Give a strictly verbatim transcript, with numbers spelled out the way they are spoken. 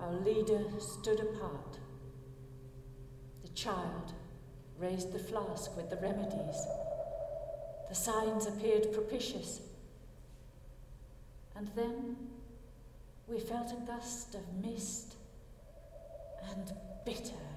our leader stood apart. The child raised the flask with the remedies. The signs appeared propitious. And then we felt a gust of mist and bitter